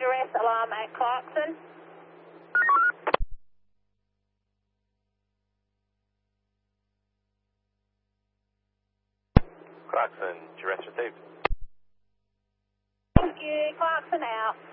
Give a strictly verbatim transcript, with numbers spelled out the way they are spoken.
duress alarm at Clarkson. Clarkson, duress received. Thank you. Clarkson out.